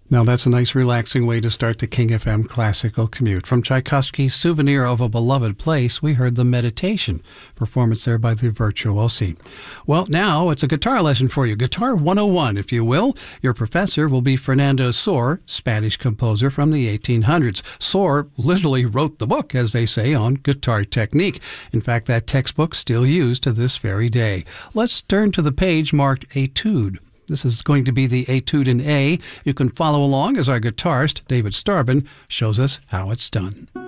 Now that's a nice relaxing way to start the King FM Classical Commute. From Tchaikovsky's Souvenir of a Beloved Place, we heard the Meditation, performance there by the Virtuosi. Well, now it's a guitar lesson for you, Guitar 101, if you will. Your professor will be Fernando Sor, Spanish composer from the 1800s. Sor literally wrote the book, as they say, on guitar technique. In fact, that textbook's still used to this very day. Let's turn to the page marked Etude. This is going to be the Etude in A. You can follow along as our guitarist, David Starbin, shows us how it's done.